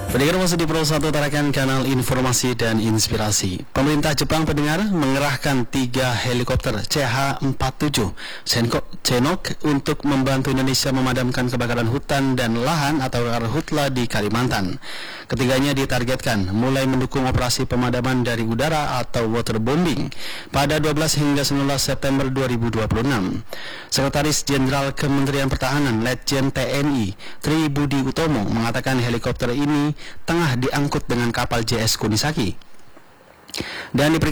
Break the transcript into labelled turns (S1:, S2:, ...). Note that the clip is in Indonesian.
S1: Pendengar masih di Pro 1 tarakan kanal informasi dan inspirasi. Pemerintah Jepang pendengar mengerahkan 3 helikopter CH-47 Chinook untuk membantu Indonesia memadamkan kebakaran hutan dan lahan atau karhutla di Kalimantan. Ketiganya ditargetkan mulai mendukung operasi pemadaman dari udara atau waterbombing pada 12 hingga 19 September 2026. Sekretaris Jenderal Kementerian Pertahanan Letjen TNI Tri Budi Utomo mengatakan helikopter ini tengah diangkut dengan kapal JS Kunisaki. Dan